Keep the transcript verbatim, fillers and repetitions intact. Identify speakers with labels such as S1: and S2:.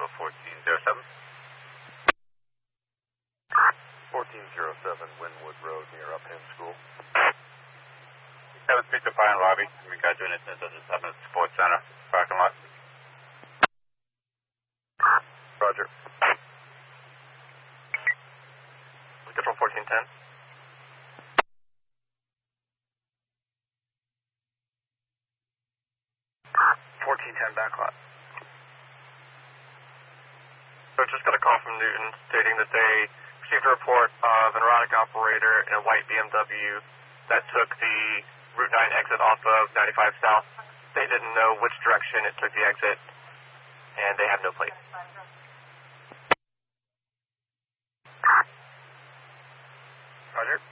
S1: fourteen zero seven. fourteen zero seven Wynwood Road near Upton School.
S2: seven speak to Fire and Lobby. We got you in at the Summit Sports Center parking lot.
S1: Roger.
S2: Control fourteen ten.
S1: fourteen ten backlot.
S2: So just got a call from Newton stating that they received a report of an erratic operator in a white B M W that took the Route nine exit off of ninety-five South. They didn't know which direction it took the exit, and they have no plate.
S1: Roger.